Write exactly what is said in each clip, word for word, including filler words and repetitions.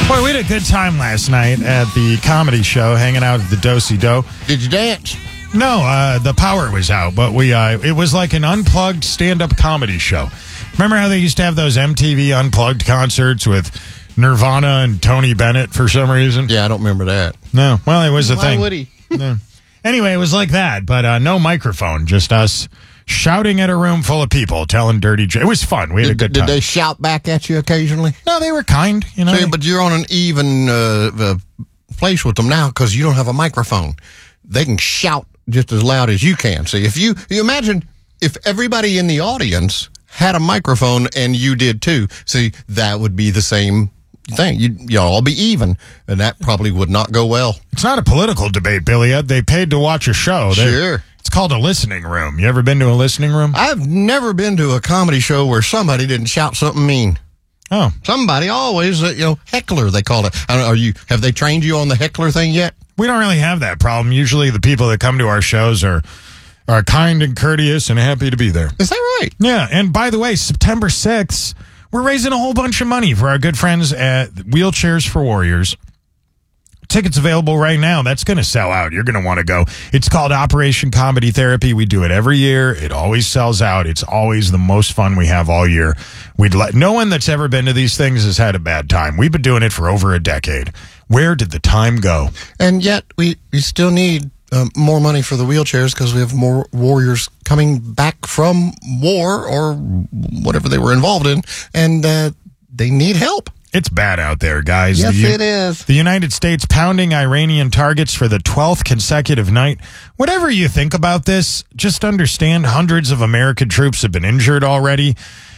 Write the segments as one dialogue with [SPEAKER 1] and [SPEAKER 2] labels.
[SPEAKER 1] Boy, we had a good time last night at the comedy show, hanging out at the Do-Si-Do.
[SPEAKER 2] Did you dance?
[SPEAKER 1] No, uh, the power was out, but we uh, it was like an unplugged stand-up comedy show. Remember how they used to have those M T V Unplugged concerts with Nirvana and Tony Bennett for some reason?
[SPEAKER 2] Yeah, I don't remember that.
[SPEAKER 1] No, well, it was a
[SPEAKER 2] Why
[SPEAKER 1] thing.
[SPEAKER 2] Why would he?
[SPEAKER 1] No. Anyway, it was like that, but uh, no microphone, just us shouting at a room full of people, telling dirty jokes. It was fun. We had
[SPEAKER 2] Did,
[SPEAKER 1] a good
[SPEAKER 2] did
[SPEAKER 1] time.
[SPEAKER 2] they shout back at you occasionally?
[SPEAKER 1] No, they were kind, you know.
[SPEAKER 2] See, but you're on an even uh, uh, place with them now because you don't have a microphone. They can shout just as loud as you can. See, if you, you imagine if everybody in the audience had a microphone and you did too, see, that would be the same thing. You'd, you'd all be even, and that probably would not go well.
[SPEAKER 1] It's not a political debate, Billy. They paid to watch a show. They,
[SPEAKER 2] Sure.
[SPEAKER 1] It's called a listening room. You ever been to a listening room?
[SPEAKER 2] I've never been to a comedy show where somebody didn't shout something mean.
[SPEAKER 1] Oh.
[SPEAKER 2] Somebody always, uh, you know, heckler, they call it. I don't know, are you, have they trained you on the heckler thing yet?
[SPEAKER 1] We don't really have that problem. Usually the people that come to our shows are are kind and courteous and happy to be there.
[SPEAKER 2] Is that right?
[SPEAKER 1] Yeah, and by the way, September sixth, we're raising a whole bunch of money for our good friends at Wheelchairs for Warriors. Tickets available right now. That's going to sell out. You're going to want to go. It's called Operation Comedy Therapy. We do it every year. It always sells out. It's always the most fun we have all year. We'd let no one that's ever been to these things has had a bad time. We've been doing it for over a decade. Where did the time go?
[SPEAKER 2] And yet we, we still need um, more money for the wheelchairs because we have more warriors coming back from war or whatever they were involved in, and uh, they need help.
[SPEAKER 1] It's bad out there, guys.
[SPEAKER 2] Yes,
[SPEAKER 1] the,
[SPEAKER 2] it is.
[SPEAKER 1] The United States pounding Iranian targets for the twelfth consecutive night. Whatever you think about this, just understand hundreds of American troops have been injured already.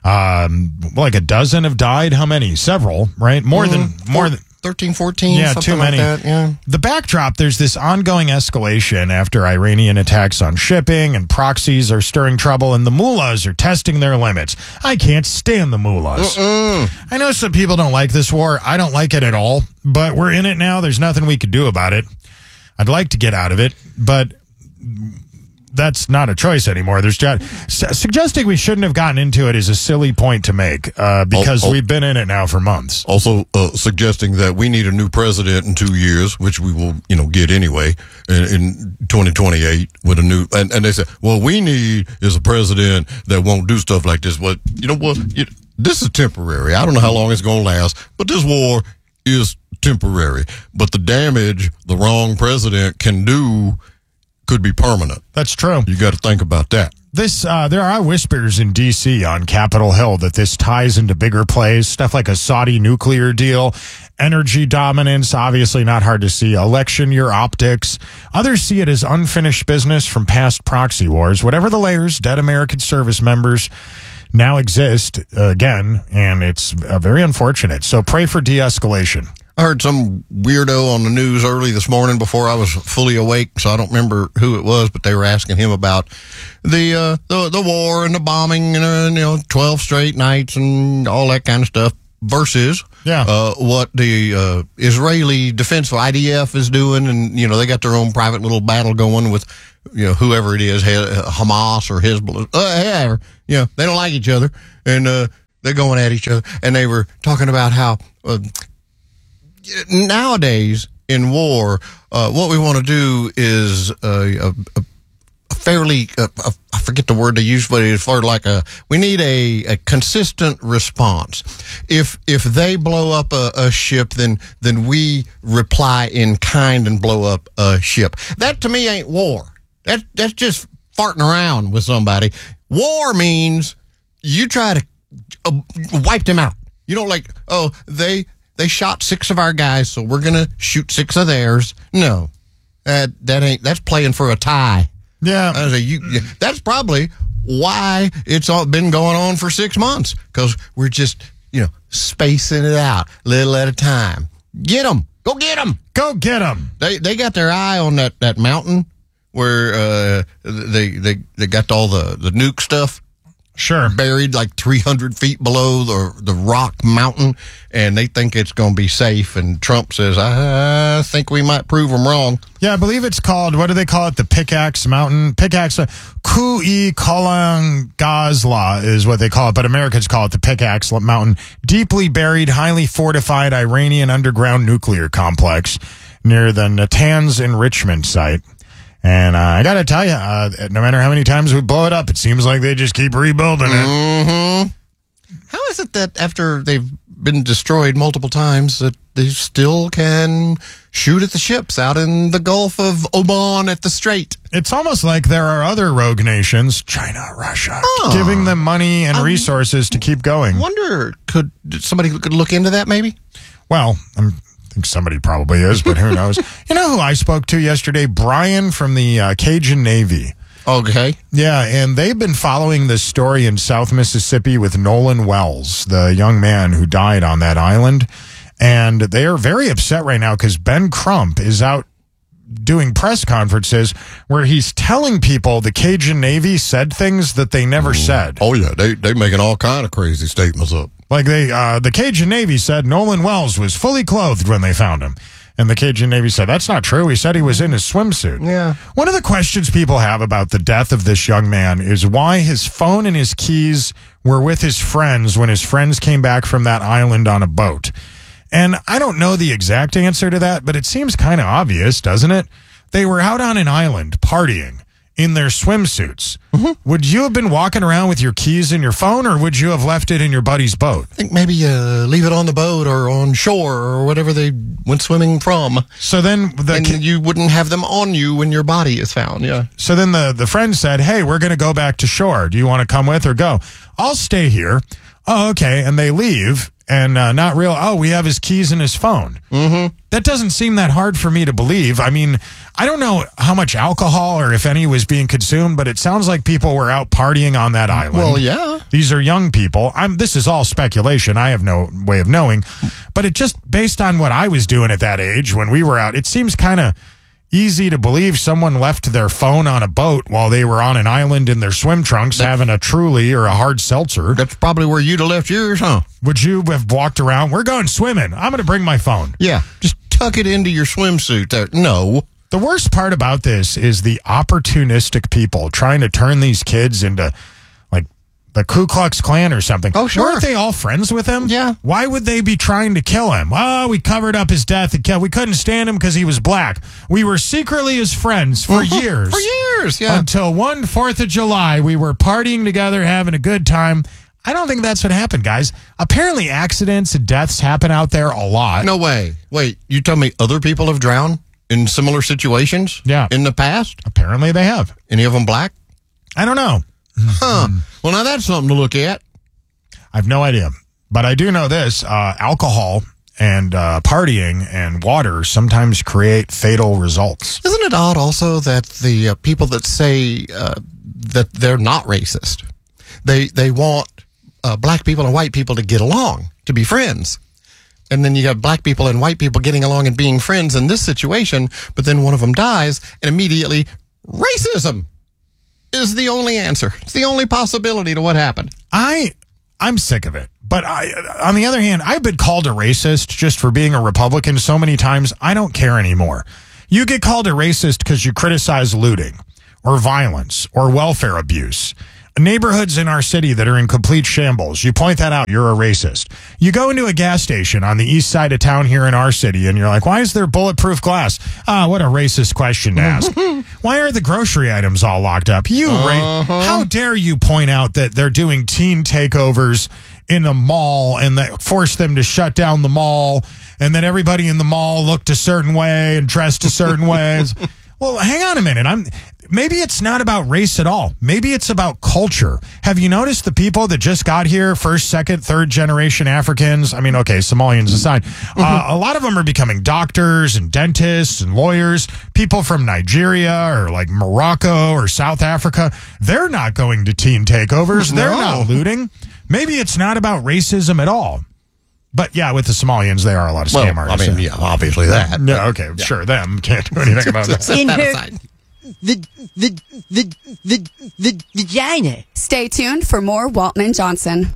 [SPEAKER 1] Um, like a dozen have died. How many? Several, right? More
[SPEAKER 2] Mm,
[SPEAKER 1] than more than
[SPEAKER 2] thirteen, fourteen,
[SPEAKER 1] yeah,
[SPEAKER 2] something
[SPEAKER 1] too many.
[SPEAKER 2] like that. Yeah.
[SPEAKER 1] The backdrop, there's this ongoing escalation after Iranian attacks on shipping, and proxies are stirring trouble, and the mullahs are testing their limits. I can't stand the mullahs.
[SPEAKER 2] Mm-mm.
[SPEAKER 1] I know some people don't like this war. I don't like it at all, but we're in it now. There's nothing we can do about it. I'd like to get out of it, but that's not a choice anymore. There's just, su- suggesting we shouldn't have gotten into it is a silly point to make uh, because
[SPEAKER 2] Oh, oh.
[SPEAKER 1] we've been in it now for months.
[SPEAKER 2] Also, uh, suggesting that we need a new president in two years, which we will, you know, get anyway in, in twenty twenty-eight with a new. And, and they said, "Well, we need is a president that won't do stuff like this." Well, you know what? You, this is temporary. I don't know how long it's going to last, but this war is temporary. But the damage the wrong president can do could be permanent.
[SPEAKER 1] That's true.
[SPEAKER 2] You got to think about that.
[SPEAKER 1] This uh, there are whispers in D C on Capitol Hill that this ties into bigger plays, stuff like a Saudi nuclear deal, energy dominance, obviously not hard to see, election year optics. Others see it as unfinished business from past proxy wars. Whatever the layers, dead American service members now exist uh, again, and it's uh, very unfortunate. So pray for de-escalation.
[SPEAKER 2] I heard some weirdo on the news early this morning before I was fully awake, so I don't remember who it was, but they were asking him about the uh, the, the war and the bombing and uh, you know twelve straight nights and all that kind of stuff versus
[SPEAKER 1] Yeah.
[SPEAKER 2] uh, what the uh, Israeli Defense I D F is doing, and you know they got their own private little battle going with you know whoever it is, Hamas or Hezbollah, uh, whoever. You know they don't like each other, and uh, they're going at each other, and they were talking about how. Uh, Nowadays, in war, uh, what we want to do is uh, a, a fairly, uh, a, I forget the word they use, but it's for like a, we need a, a consistent response. If if they blow up a, a ship, then then we reply in kind and blow up a ship. That to me ain't war. That That's just farting around with somebody. War means you try to uh, wipe them out. You don't like, oh, they... They shot six of our guys, so we're gonna shoot six of theirs. No, that that ain't. That's playing for a tie.
[SPEAKER 1] Yeah,
[SPEAKER 2] I say you. That's probably why it's all been going on for six months because we're just you know spacing it out, little at a time. Get them, go get them,
[SPEAKER 1] go get them.
[SPEAKER 2] They they got their eye on that, that mountain where uh, they they they got all the, the nuke stuff.
[SPEAKER 1] Sure.
[SPEAKER 2] Buried like three hundred feet below the, the rock mountain, and they think it's going to be safe. And Trump says, I think we might prove them wrong.
[SPEAKER 1] Yeah, I believe it's called, what do they call it? The Pickaxe Mountain? Pickaxe, Kui Kalang Gazla is what they call it, but Americans call it the Pickaxe Mountain. Deeply buried, highly fortified Iranian underground nuclear complex near the Natanz enrichment site. And uh, I got to tell you, uh, no matter how many times we blow it up, it seems like they just keep rebuilding it.
[SPEAKER 2] Mm-hmm. How is it that after they've been destroyed multiple times that they still can shoot at the ships out in the Gulf of Oman at the Strait?
[SPEAKER 1] It's almost like there are other rogue nations, China, Russia,
[SPEAKER 2] Oh.
[SPEAKER 1] giving them money and
[SPEAKER 2] Um,
[SPEAKER 1] resources to keep going.
[SPEAKER 2] Wonder, could somebody could look into that maybe?
[SPEAKER 1] Well, I'm, I think somebody probably is, but who knows? You know who I spoke to yesterday? Brian from the uh, Cajun Navy.
[SPEAKER 2] Okay.
[SPEAKER 1] Yeah, and they've been following this story in South Mississippi with Nolan Wells, the young man who died on that island. And they are very upset right now because Ben Crump is out doing press conferences where he's telling people the Cajun Navy said things that they never said.
[SPEAKER 2] Oh, yeah. They, they making all kind of crazy statements up.
[SPEAKER 1] Like they, uh, the Cajun Navy said Nolan Wells was fully clothed when they found him. And the Cajun Navy said, that's not true. He said he was in his swimsuit.
[SPEAKER 2] Yeah.
[SPEAKER 1] One of the questions people have about the death of this young man is why his phone and his keys were with his friends when his friends came back from that island on a boat. And I don't know the exact answer to that, but it seems kind of obvious, doesn't it? They were out on an island partying in their swimsuits. Mm-hmm. Would you have been walking around with your keys in your phone, or would you have left it in your buddy's boat?
[SPEAKER 2] I think maybe uh, leave it on the boat or on shore or whatever they went swimming from.
[SPEAKER 1] So then the
[SPEAKER 2] and you wouldn't have them on you when your body is found, yeah.
[SPEAKER 1] So then the, the friend said, hey, we're going to go back to shore. Do you want to come with or go? I'll stay here. Oh, okay. And they leave. And uh, not real, oh, we have his keys and his phone.
[SPEAKER 2] Mm-hmm.
[SPEAKER 1] That doesn't seem that hard for me to believe. I mean, I don't know how much alcohol or if any was being consumed, but it sounds like people were out partying on that island.
[SPEAKER 2] Well, yeah.
[SPEAKER 1] These are young people. I'm. This is all speculation. I have no way of knowing. But it just, based on what I was doing at that age when we were out, it seems kind of easy to believe someone left their phone on a boat while they were on an island in their swim trunks having a Truly or a hard seltzer.
[SPEAKER 2] That's probably where you'd have left yours, huh?
[SPEAKER 1] Would you have walked around? We're going swimming. I'm going to bring my phone.
[SPEAKER 2] Yeah, just tuck it into your swimsuit there. No.
[SPEAKER 1] The worst part about this is the opportunistic people trying to turn these kids into like the Ku Klux Klan or something.
[SPEAKER 2] Oh, sure.
[SPEAKER 1] Weren't they all friends with him?
[SPEAKER 2] Yeah.
[SPEAKER 1] Why would they be trying to kill him? Oh, we covered up his death. And we couldn't stand him because he was black. We were secretly his friends for years.
[SPEAKER 2] For years, yeah.
[SPEAKER 1] Until one fourth of July, we were partying together, having a good time. I don't think that's what happened, guys. Apparently accidents and deaths happen out there a lot.
[SPEAKER 2] No way. Wait, you tell me other people have drowned in similar situations?
[SPEAKER 1] Yeah.
[SPEAKER 2] In the past?
[SPEAKER 1] Apparently they have.
[SPEAKER 2] Any of them black?
[SPEAKER 1] I don't know.
[SPEAKER 2] Huh. Well, now that's something to look at.
[SPEAKER 1] I have no idea. But I do know this. Uh, alcohol and uh, partying and water sometimes create fatal results.
[SPEAKER 2] Isn't it odd also that the uh, people that say uh, that they're not racist, they they want uh, black people and white people to get along, to be friends. And then you got black people and white people getting along and being friends in this situation, but then one of them dies, and immediately racism is the only answer. It's the only possibility to what happened.
[SPEAKER 1] I, I'm sick of it. But I, on the other hand, I've been called a racist just for being a Republican so many times, I don't care anymore. You get called a racist because you criticize looting or violence or welfare abuse. Neighborhoods in our city that are in complete shambles. You point that out, you're a racist. You go into a gas station on the east side of town here in our city, and you're like, why is there bulletproof glass? Ah, what a racist question to ask. Why are the grocery items all locked up? You, uh-huh. ra- how dare you point out that they're doing teen takeovers in the mall and that force them to shut down the mall, and then everybody in the mall looked a certain way and dressed a certain ways. Well, hang on a minute. I'm maybe it's not about race at all. Maybe it's about culture. Have you noticed the people that just got here, first, second, third generation Africans? I mean, okay, Somalians aside, mm-hmm. uh, a lot of them are becoming doctors and dentists and lawyers. People from Nigeria or like Morocco or South Africa, they're not going to teen takeovers. They're
[SPEAKER 2] no.
[SPEAKER 1] not looting. Maybe it's not about racism at all. But yeah, with the Somalians, they are a lot of scam
[SPEAKER 2] well,
[SPEAKER 1] artists.
[SPEAKER 2] I mean, yeah, obviously that.
[SPEAKER 1] Yeah, okay, yeah. Sure, them can't do anything about that.
[SPEAKER 3] In her, the, the, the, the, the vagina.
[SPEAKER 4] Stay tuned for more Walton and Johnson.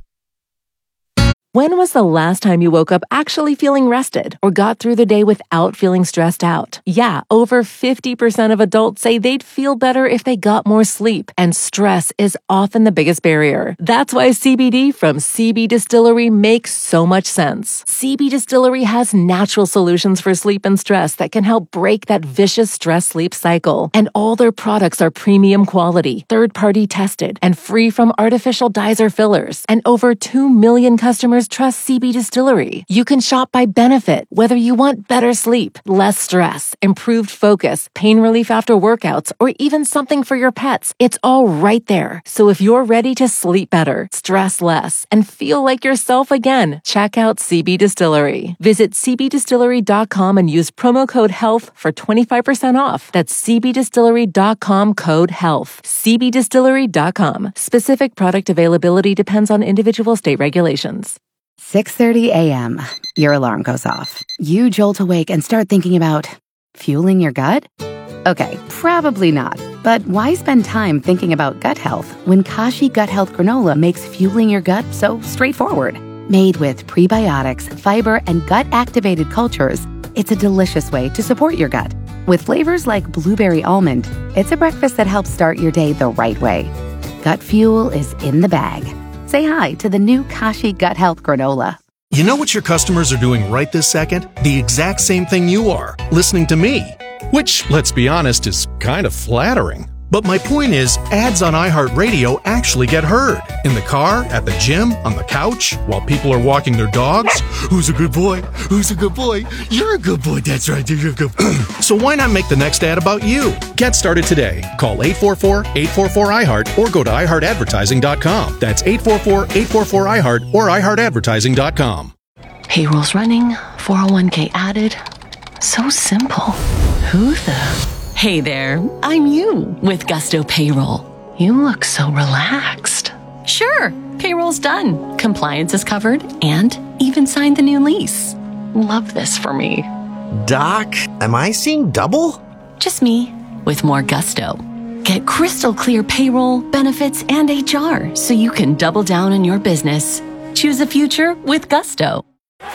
[SPEAKER 5] When was the last time you woke up actually feeling rested or got through the day without feeling stressed out? Yeah, over fifty percent of adults say they'd feel better if they got more sleep, and stress is often the biggest barrier. That's why C B D from C B Distillery makes so much sense. C B Distillery has natural solutions for sleep and stress that can help break that vicious stress-sleep cycle. And all their products are premium quality, third-party tested, and free from artificial dyes or fillers. And over two million customers trust C B Distillery. You can shop by benefit, whether you want better sleep, less stress, improved focus, pain relief after workouts, or even something for your pets. It's all right there. So if you're ready to sleep better, stress less, and feel like yourself again, check out C B Distillery. Visit c b distillery dot com and use promo code HEALTH for twenty-five percent off. That's c b distillery dot com code HEALTH. c b distillery dot com. Specific product availability depends on individual state regulations.
[SPEAKER 6] six thirty a.m. Your alarm goes off. You jolt awake and start thinking about fueling your gut? Okay, probably not. But why spend time thinking about gut health when Kashi Gut Health Granola makes fueling your gut so straightforward? Made with prebiotics, fiber, and gut-activated cultures, it's a delicious way to support your gut. With flavors like blueberry almond, it's a breakfast that helps start your day the right way. Gut fuel is in the bag. Say hi to the new Kashi Gut Health Granola.
[SPEAKER 7] You know what your customers are doing right this second? The exact same thing you are, listening to me. Which, let's be honest, is kind of flattering. But my point is, ads on iHeartRadio actually get heard. In the car, at the gym, on the couch, while people are walking their dogs. Who's a good boy? Who's a good boy? You're a good boy, that's right, you're a good boy. So why not make the next ad about you? Get started today. Call eight four four, eight four four, I heart or go to i heart advertising dot com. That's eight four four, eight four four, I heart or i heart advertising dot com.
[SPEAKER 5] Payroll's running, four oh one k added. So simple. Who the... Hey there, I'm you with Gusto Payroll. You look so relaxed. Sure, payroll's done. Compliance is covered and even signed the new lease. Love this for me.
[SPEAKER 8] Doc, am I seeing double?
[SPEAKER 5] Just me with more gusto. Get crystal clear payroll, benefits, and H R so you can double down on your business. Choose a future with Gusto.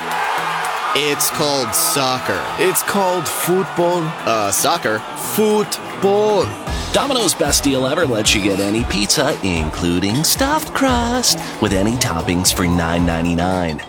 [SPEAKER 9] It's called soccer.
[SPEAKER 10] It's called football.
[SPEAKER 9] Uh, soccer.
[SPEAKER 10] Football.
[SPEAKER 11] Domino's best deal ever lets you get any pizza, including stuffed crust, with any toppings for nine ninety-nine.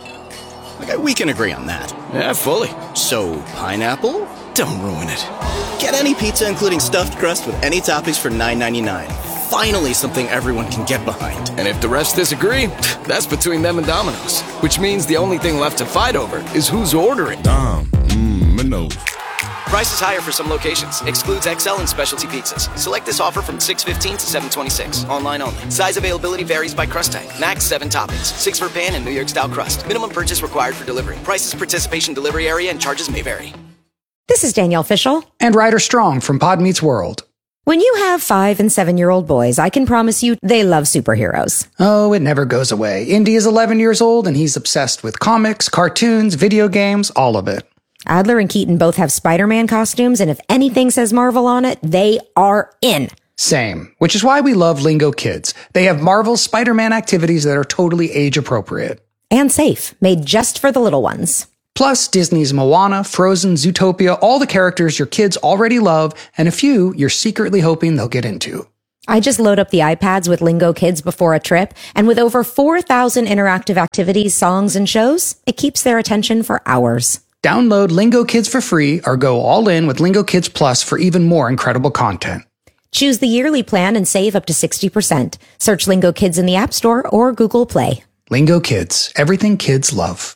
[SPEAKER 9] Okay, we can agree on that.
[SPEAKER 10] Yeah, fully.
[SPEAKER 9] So, pineapple? Don't ruin it. Get any pizza, including stuffed crust, with any toppings for nine ninety-nine. Finally, something everyone can get behind.
[SPEAKER 10] And if the rest disagree, that's between them and Domino's. Which means the only thing left to fight over is who's ordering.
[SPEAKER 12] Dom, mmm, Minos.
[SPEAKER 13] Price is higher for some locations. Excludes X L and specialty pizzas. Select this offer from six fifteen to seven twenty-six. Online only. Size availability varies by crust type. Max seven toppings. Six for pan and New York style crust. Minimum purchase required for delivery. Prices, participation, delivery area, and charges may vary.
[SPEAKER 14] This is Danielle Fishel.
[SPEAKER 15] And Ryder Strong from Pod Meets World.
[SPEAKER 14] When you have five and seven-year-old boys, I can promise you they love superheroes.
[SPEAKER 15] Oh, it never goes away. Indy is eleven years old, and he's obsessed with comics, cartoons, video games, all of it.
[SPEAKER 14] Adler and Keaton both have Spider-Man costumes, and if anything says Marvel on it, they are in.
[SPEAKER 15] Same, which is why we love Lingo Kids. They have Marvel's Spider-Man activities that are totally age-appropriate.
[SPEAKER 14] And safe, made just for the little ones.
[SPEAKER 15] Plus, Disney's Moana, Frozen, Zootopia, all the characters your kids already love, and a few you're secretly hoping they'll get into.
[SPEAKER 14] I just load up the iPads with Lingo Kids before a trip, and with over four thousand interactive activities, songs, and shows, it keeps their attention for hours.
[SPEAKER 15] Download Lingo Kids for free or go all in with Lingo Kids Plus for even more incredible content.
[SPEAKER 14] Choose the yearly plan and save up to sixty percent. Search Lingo Kids in the App Store or Google Play.
[SPEAKER 15] Lingo Kids, everything kids love.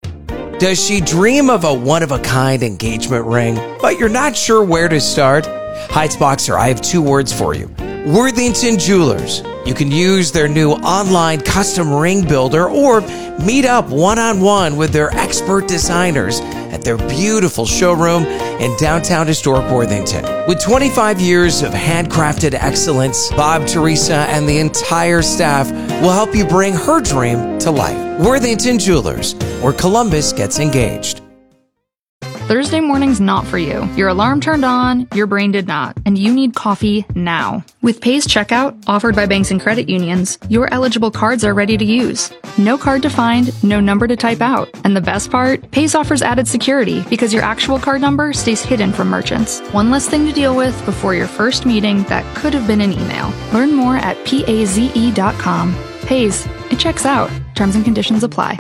[SPEAKER 8] Does she dream of a one-of-a-kind engagement ring, but you're not sure where to start? Heights-Boxer, I have two words for you. Worthington Jewelers. You can use their new online custom ring builder or meet up one-on-one with their expert designers at their beautiful showroom in downtown historic Worthington. With twenty-five years of handcrafted excellence, Bob, Teresa, and the entire staff will help you bring her dream to life. Worthington Jewelers, where Columbus gets engaged.
[SPEAKER 16] Thursday morning's not for you. Your alarm turned on, your brain did not, and you need coffee now. With Pay's checkout, offered by banks and credit unions, your eligible cards are ready to use. No card to find, no number to type out. And the best part, Pay's offers added security because your actual card number stays hidden from merchants. One less thing to deal with before your first meeting that could have been an email. Learn more at paze dot com. Pay's, it checks out. Terms and conditions apply.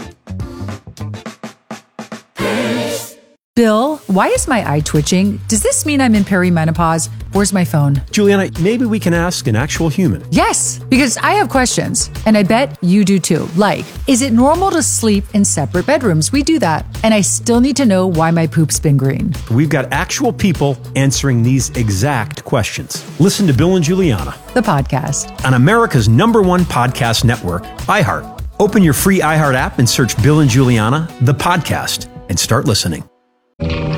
[SPEAKER 17] Bill, why is my eye twitching? Does this mean I'm in perimenopause? Where's my phone?
[SPEAKER 18] Juliana, maybe we can ask an actual human.
[SPEAKER 17] Yes, because I have questions, and I bet you do too. Like, is it normal to sleep in separate bedrooms? We do that. And I still need to know why my poop's been green.
[SPEAKER 18] We've got actual people answering these exact questions. Listen to Bill and Juliana,
[SPEAKER 17] the podcast,
[SPEAKER 18] on America's number one podcast network, iHeart. Open your free iHeart app and search Bill and Juliana, the podcast, and start listening.